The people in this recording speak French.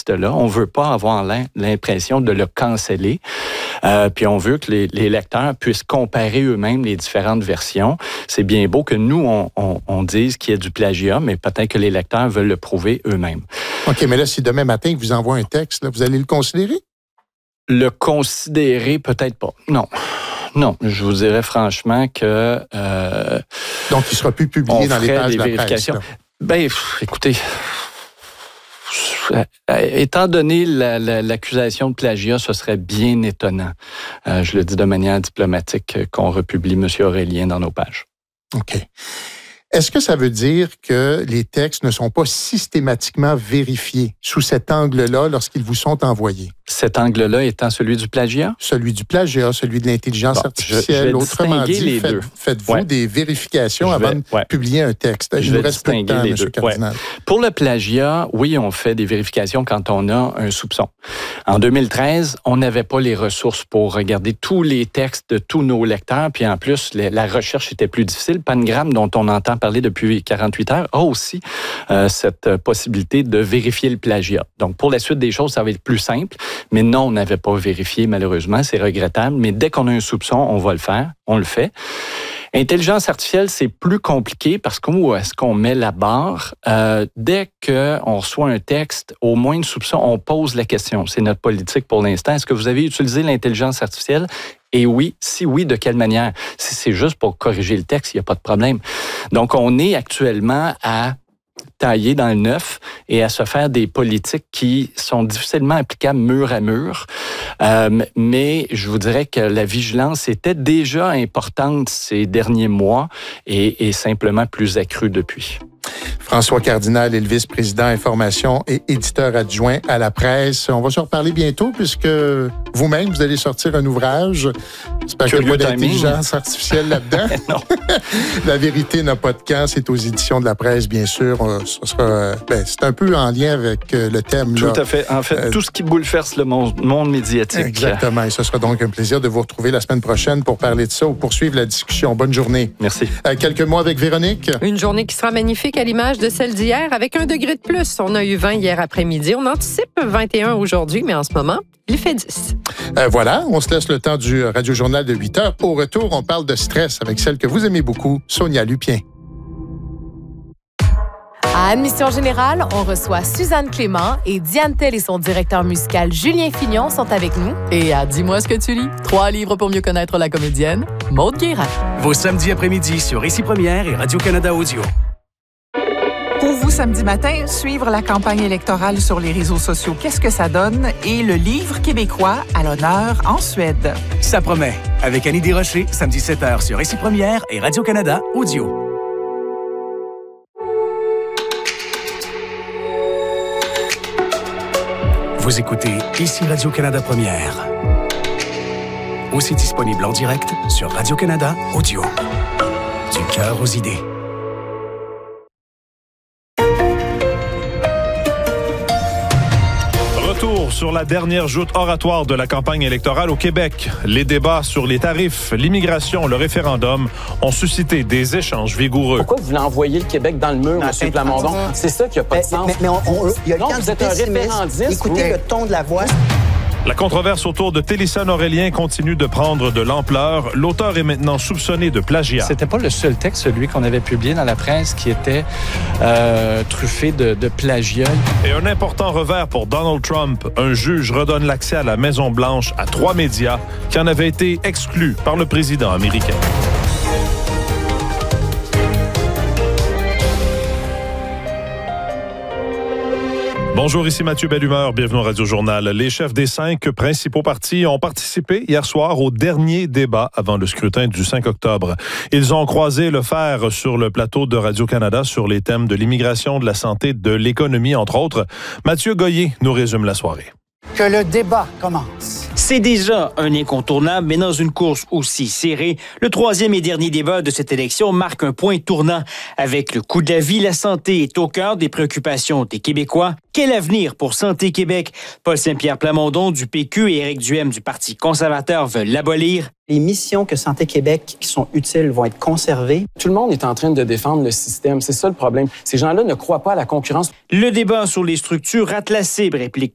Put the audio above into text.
texte-là. On veut pas avoir l'impression de le canceller. Puis on veut que les lecteurs puissent comparer eux-mêmes les différentes versions. C'est bien beau que nous, on dise qu'il y a du plagiat, mais peut-être que les lecteurs veulent le prouver eux-mêmes. OK, mais là, si demain matin, ils vous envoient un texte, là, vous allez le considérer? Le considérer, peut-être pas. Non, je vous dirais franchement que... Donc, il ne sera plus publié dans les pages de la presse. Bien, écoutez... Étant donné l'accusation de plagiat, ce serait bien étonnant, je le dis de manière diplomatique, qu'on republie M. Aurélien dans nos pages. OK. Est-ce que ça veut dire que les textes ne sont pas systématiquement vérifiés sous cet angle-là lorsqu'ils vous sont envoyés? Cet angle-là étant celui du plagiat? Celui du plagiat, celui de l'intelligence artificielle. Autrement dit, faites-vous des vérifications avant de publier un texte? Je vais distinguer les deux. Pour le plagiat, oui, on fait des vérifications quand on a un soupçon. En 2013, on n'avait pas les ressources pour regarder tous les textes de tous nos lecteurs, puis en plus, la recherche était plus difficile. Pangram, dont on entend parler depuis 48 heures, a aussi cette possibilité de vérifier le plagiat. Donc, pour la suite des choses, ça va être plus simple. Mais non, on n'avait pas vérifié, malheureusement. C'est regrettable. Mais dès qu'on a un soupçon, on va le faire. On le fait. Intelligence artificielle, c'est plus compliqué parce qu'où est-ce qu'on met la barre? Dès qu'on reçoit un texte, au moins de soupçon, on pose la question. C'est notre politique pour l'instant. Est-ce que vous avez utilisé l'intelligence artificielle? Et oui, si oui, de quelle manière? Si c'est juste pour corriger le texte, il n'y a pas de problème. Donc, on est actuellement à tailler dans le neuf et à se faire des politiques qui sont difficilement applicables mur à mur. Mais je vous dirais que la vigilance était déjà importante ces derniers mois et simplement plus accrue depuis. François Cardinal est le vice-président information et éditeur adjoint à la presse. On va se reparler bientôt puisque vous-même, vous allez sortir un ouvrage. J'espère qu'il n'y a pas d'intelligence artificielle là-dedans. Non. La vérité n'a pas de camp. C'est aux éditions de la presse, bien sûr. Ce sera, c'est un peu en lien avec le thème. Tout à fait. En fait, tout ce qui bouleverse le monde médiatique. Exactement. Et ce sera donc un plaisir de vous retrouver la semaine prochaine pour parler de ça ou poursuivre la discussion. Bonne journée. Merci. Quelques mots avec Véronique. Une journée qui sera magnifique à l'image de celle d'hier avec 1 degré de plus. On a eu 20 hier après-midi. On anticipe 21 aujourd'hui, mais en ce moment, il fait 10. Voilà, on se laisse le temps du Radio-Journal de 8 heures. Au retour, on parle de stress avec celle que vous aimez beaucoup, Sonia Lupien. À Admission Générale, on reçoit Suzanne Clément et Diane Tell et son directeur musical Julien Fignon sont avec nous. Et à Dis-moi ce que tu lis, 3 livres pour mieux connaître la comédienne, Maude Guérin. Vos samedis après-midi sur Ici Première et Radio-Canada Audio. Pour vous, samedi matin, suivre la campagne électorale sur les réseaux sociaux, qu'est-ce que ça donne? Et le livre québécois à l'honneur en Suède. Ça promet. Avec Annie Desrochers, samedi 7h sur Ici Première et Radio-Canada Audio. Vous écoutez Ici Radio-Canada Première. Aussi disponible en direct sur Radio-Canada Audio. Du cœur aux idées. Retour sur la dernière joute oratoire de la campagne électorale au Québec. Les débats sur les tarifs, l'immigration, le référendum ont suscité des échanges vigoureux. Pourquoi vous voulez envoyer le Québec dans le mur, M. Plamondon? C'est ça qui n'a pas de sens. Mais il y a non, vous êtes un référendiste. Écoutez le ton de la voix. La controverse autour de Télésphone Aurélien continue de prendre de l'ampleur. L'auteur est maintenant soupçonné de plagiat. C'était pas le seul texte, celui qu'on avait publié dans la presse, qui était truffé de plagiat. Et un important revers pour Donald Trump. Un juge redonne l'accès à la Maison-Blanche à 3 médias qui en avaient été exclus par le président américain. Bonjour, ici Mathieu Bellumeur, bienvenue au Radio-Journal. Les chefs des 5 principaux partis ont participé hier soir au dernier débat avant le scrutin du 5 octobre. Ils ont croisé le fer sur le plateau de Radio-Canada sur les thèmes de l'immigration, de la santé, de l'économie, entre autres. Mathieu Goyer nous résume la soirée. Que le débat commence. C'est déjà un incontournable, mais dans une course aussi serrée, le 3e et dernier débat de cette élection marque un point tournant. Avec le coût de la vie, la santé est au cœur des préoccupations des Québécois. Quel avenir pour Santé Québec? Paul Saint-Pierre Plamondon du PQ et Éric Duhem du Parti conservateur veulent l'abolir. Les missions que Santé Québec qui sont utiles vont être conservées. Tout le monde est en train de défendre le système. C'est ça le problème. Ces gens-là ne croient pas à la concurrence. Le débat sur les structures rate la cible, réplique